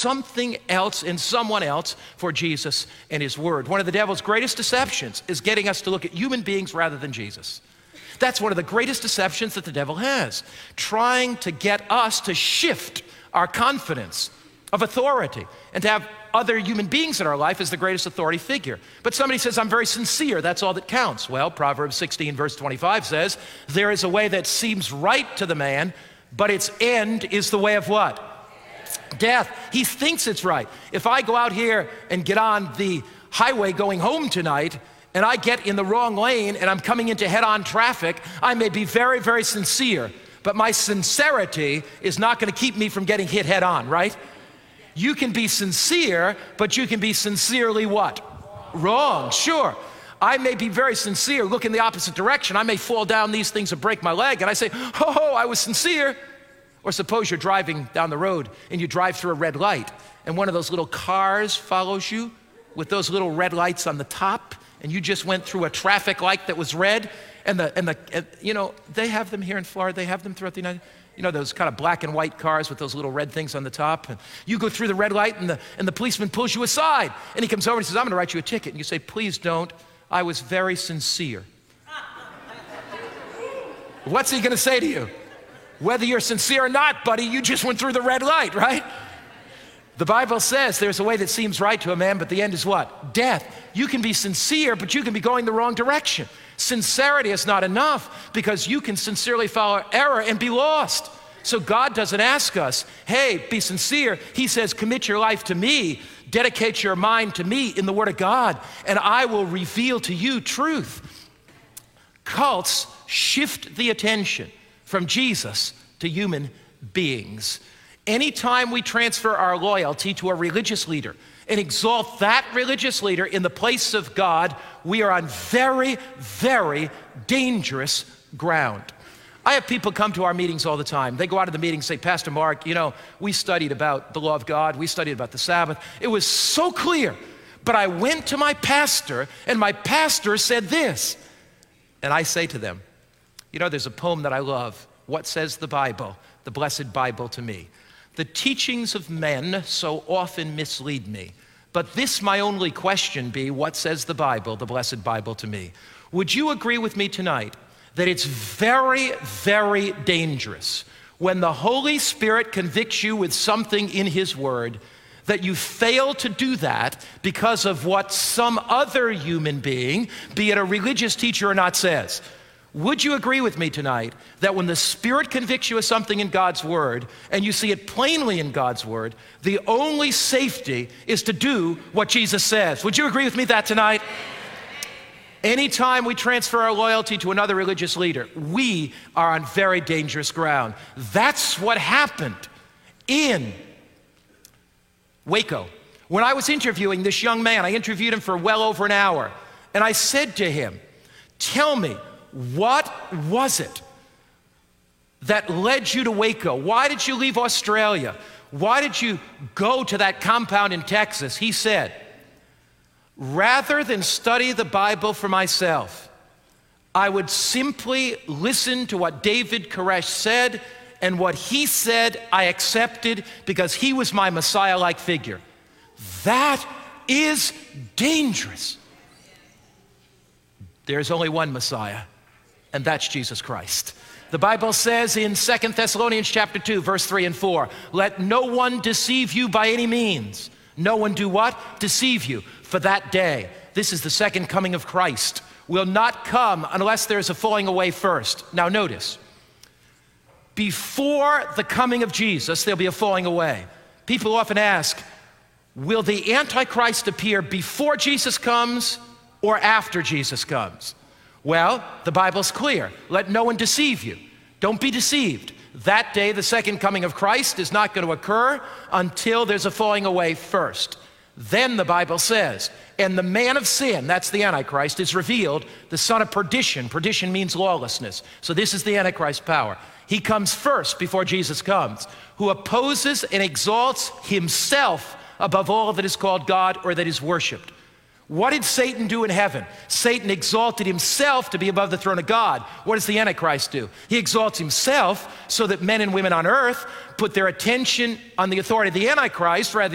something else and someone else for Jesus and his word. One of the devil's greatest deceptions is getting us to look at human beings rather than Jesus. That's one of the greatest deceptions that the devil has, trying to get us to shift our confidence of authority and to have other human beings in our life as the greatest authority figure. But somebody says, I'm very sincere, that's all that counts. Well, Proverbs 16 verse 25 says, there is a way that seems right to the man, but its end is the way of what? Death. He thinks it's right. If I go out here and get on the highway going home tonight, and I get in the wrong lane and I'm coming into head-on traffic, I may be very, very sincere, but my sincerity is not going to keep me from getting hit head-on, right? You can be sincere, but you can be sincerely what? Wrong, sure. I may be very sincere, look in the opposite direction. I may fall down these things and break my leg, and I say, oh, I was sincere. Or suppose you're driving down the road and you drive through a red light, and one of those little cars follows you with those little red lights on the top, and you just went through a traffic light that was red, and you know, they have them here in Florida, they have them throughout the United States. You know, those kind of black and white cars with those little red things on the top. And you go through the red light and the policeman pulls you aside. And he comes over and says, I'm going to write you a ticket. And you say, please don't. I was very sincere. What's he going to say to you? Whether you're sincere or not, buddy, you just went through the red light, right? The Bible says there's a way that seems right to a man, but the end is what? Death. You can be sincere, but you can be going the wrong direction. Sincerity is not enough because you can sincerely follow error and be lost. So God doesn't ask us, hey, be sincere. He says, commit your life to me, dedicate your mind to me in the Word of God, and I will reveal to you truth. Cults shift the attention from Jesus to human beings. Anytime we transfer our loyalty to a religious leader and exalt that religious leader in the place of God, we are on very, very dangerous ground. I have people come to our meetings all the time. They go out of the meeting and say, Pastor Mark, you know, we studied about the law of God. We studied about the Sabbath. It was so clear. But I went to my pastor, and my pastor said this. And I say to them, you know, there's a poem that I love. What says the Bible, the blessed Bible to me? The teachings of men so often mislead me. But this my only question be, what says the Bible, the blessed Bible to me? Would you agree with me tonight that it's very, very dangerous when the Holy Spirit convicts you with something in His Word that you fail to do that because of what some other human being, be it a religious teacher or not, says? Would you agree with me tonight that when the Spirit convicts you of something in God's Word and you see it plainly in God's Word, the only safety is to do what Jesus says? Would you agree with me that tonight? Anytime we transfer our loyalty to another religious leader, we are on very dangerous ground. That's what happened in Waco. When I was interviewing this young man, I interviewed him for well over an hour, and I said to him, tell me, what was it that led you to Waco? Why did you leave Australia? Why did you go to that compound in Texas? He said, rather than study the Bible for myself, I would simply listen to what David Koresh said, and what he said I accepted because he was my Messiah-like figure. That is dangerous. There's only one Messiah, and that's Jesus Christ. The Bible says in 2 Thessalonians chapter 2, verse 3 and 4, let no one deceive you by any means. No one do what? Deceive you. For that day, this is the second coming of Christ, will not come unless there's a falling away first. Now notice, before the coming of Jesus, there'll be a falling away. People often ask, will the Antichrist appear before Jesus comes or after Jesus comes? Well, the Bible's clear. Let no one deceive you. Don't be deceived. That day, the second coming of Christ, is not going to occur until there's a falling away first. Then the Bible says, and the man of sin, that's the Antichrist, is revealed, the son of perdition. Perdition means lawlessness. So this is the Antichrist power. He comes first before Jesus comes, who opposes and exalts himself above all that is called God or that is worshiped. What did Satan do in heaven? Satan exalted himself to be above the throne of God. What does the Antichrist do? He exalts himself so that men and women on earth put their attention on the authority of the Antichrist rather